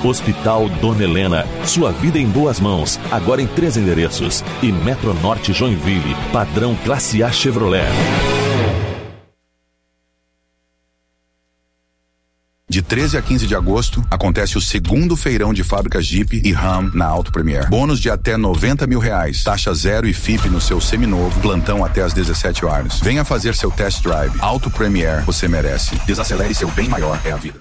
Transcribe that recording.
Hospital Dona Helena, sua vida em boas mãos, agora em 3 endereços. E Metronorte Joinville, padrão Classe A Chevrolet. De 13 a 15 de agosto, acontece o segundo feirão de fábricas Jeep e Ram na Auto Premier. Bônus de até R$90 mil, taxa zero e FIP no seu seminovo, plantão até às 17 horas. Venha fazer seu test drive. Auto Premier, você merece. Desacelere, seu bem maior é a vida.